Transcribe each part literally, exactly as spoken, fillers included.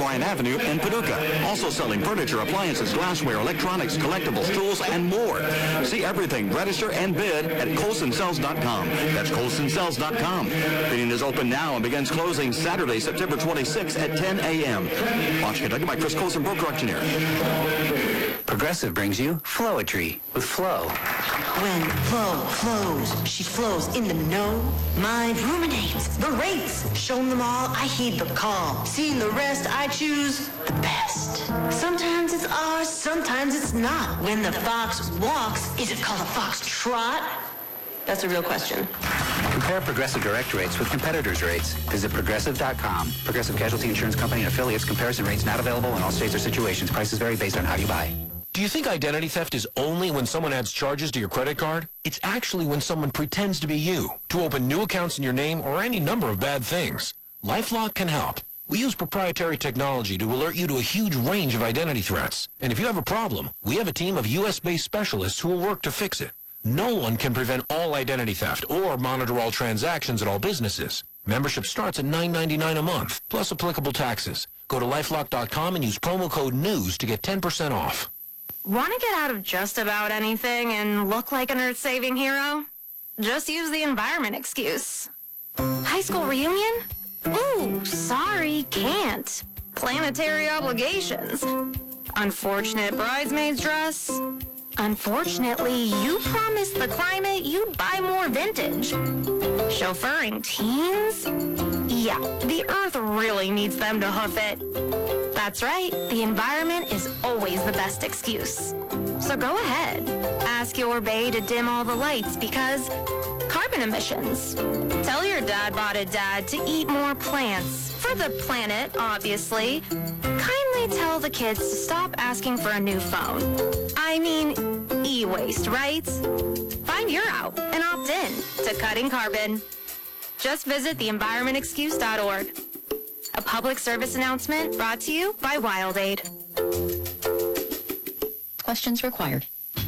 Bryant Avenue in Paducah. Also selling furniture, appliances, glassware, electronics, collectibles, tools, and more. See everything, register, and bid at colson sells dot com. That's colson sells dot com. Bidding is open now and begins closing Saturday, September twenty-sixth at ten a.m. Launch conducted by Chris Colson, broker auctioneer. Progressive brings you Flowetry with Flo. When Flo flows, she flows in the know. Mind ruminates the rates. Shown them all, I heed the call. Seeing the rest, I choose the best. Sometimes it's ours, sometimes it's not. When the fox walks, is it called a fox trot? That's a real question. Compare Progressive direct rates with competitors' rates. Visit progressive dot com. Progressive Casualty Insurance Company and affiliates. Comparison rates not available in all states or situations. Prices vary based on how you buy. Do you think identity theft is only when someone adds charges to your credit card? It's actually when someone pretends to be you, to open new accounts in your name or any number of bad things. LifeLock can help. We use proprietary technology to alert you to a huge range of identity threats. And if you have a problem, we have a team of U S-based specialists who will work to fix it. No one can prevent all identity theft or monitor all transactions at all businesses. Membership starts at nine ninety-nine a month, plus applicable taxes. Go to lifelock dot com and use promo code NEWS to get ten percent off. Want to get out of just about anything and look like an earth-saving hero? Just use the environment excuse. High school reunion? Ooh, sorry, can't. Planetary obligations. Unfortunate bridesmaid's dress. Unfortunately, you promised the climate you'd buy more vintage. Chauffeuring teens? Yeah, the earth really needs them to hoof it. That's right, the environment is always the best excuse. So go ahead, ask your bae to dim all the lights because carbon emissions. Tell your dad-botted dad to eat more plants. For the planet, obviously. Kindly tell the kids to stop asking for a new phone. I mean, e-waste, right? Find your out and opt in to cutting carbon. Just visit the environment excuse dot org. A public service announcement brought to you by WildAid. Questions required.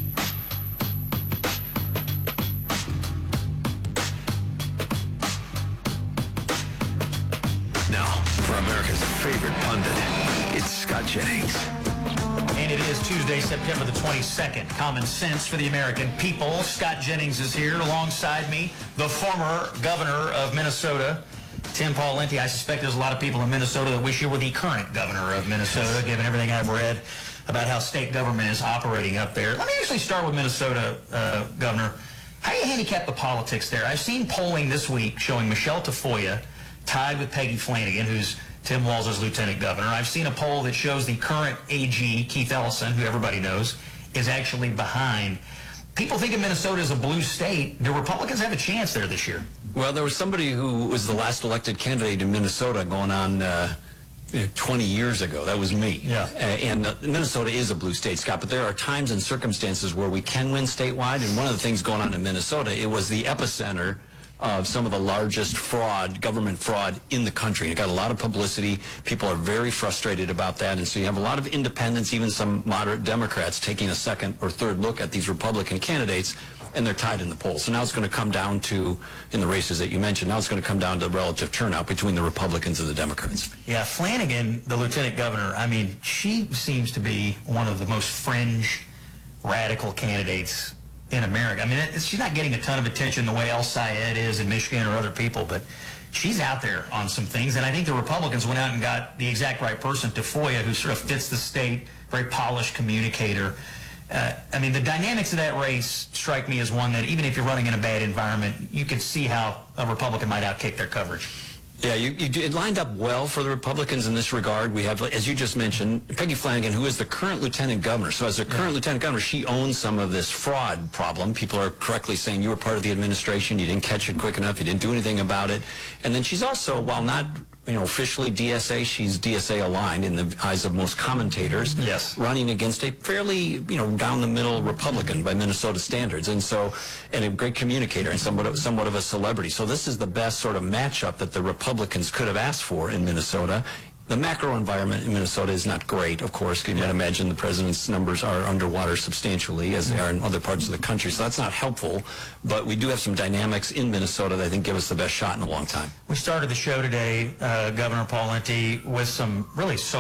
Now, for America's favorite pundit, it's Scott Jennings. And it is Tuesday, September the twenty-second. Common sense for the American people. Scott Jennings is here alongside me, the former governor of Minnesota, Tim Pawlenty. I suspect there's a lot of people in Minnesota that wish you were the current governor of Minnesota, given everything I've read about how state government is operating up there. Let me actually start with Minnesota, uh, Governor. How do you handicap the politics there? I've seen polling this week showing Michelle Tafoya tied with Peggy Flanagan, who's Tim Walz's lieutenant governor. I've seen a poll that shows the current A G, Keith Ellison, who everybody knows, is actually behind. People think of Minnesota as a blue state. Do Republicans have a chance there this year? Well, there was somebody who was the last elected candidate in Minnesota going on uh, twenty years ago. That was me. Yeah. Uh, and uh, Minnesota is a blue state, Scott, but there are times and circumstances where we can win statewide. And one of the things going on in Minnesota, it was the epicenter of some of the largest fraud, government fraud in the country. It got a lot of publicity. People are very frustrated about that. And so you have a lot of independents, even some moderate Democrats, taking a second or third look at these Republican candidates, and they're tied in the polls. So now it's going to come down to, in the races that you mentioned, now it's going to come down to relative turnout between the Republicans and the Democrats. Yeah, Flanagan, the lieutenant governor, I mean, she seems to be one of the most fringe, radical candidates in America. I mean, it, she's not getting a ton of attention the way El Sayed is in Michigan or other people, but she's out there on some things. And I think the Republicans went out and got the exact right person, Tafoya, who sort of fits the state, very polished communicator. Uh, I mean, the dynamics of that race strike me as one that even if you're running in a bad environment, you could see how a Republican might outkick their coverage. Yeah, you, you, it lined up well for the Republicans in this regard. We have, as you just mentioned, Peggy Flanagan, who is the current lieutenant governor. So as the current yeah. lieutenant governor, she owns some of this fraud problem. People are correctly saying you were part of the administration, you didn't catch it quick enough, you didn't do anything about it. And then she's also, while not you know, officially D S A, she's D S A aligned in the eyes of most commentators. Yes. Running against a fairly, you know, down-the-middle Republican by Minnesota standards. And so, and a great communicator and somewhat of, somewhat of a celebrity. So this is the best sort of matchup that the Republicans could have asked for in Minnesota. The macro environment in Minnesota is not great, of course. You yeah. might imagine the president's numbers are underwater substantially, as they are in other parts of the country. So that's not helpful. But we do have some dynamics in Minnesota that I think give us the best shot in a long time. We started the show today, uh, Governor Pawlenty, with some really so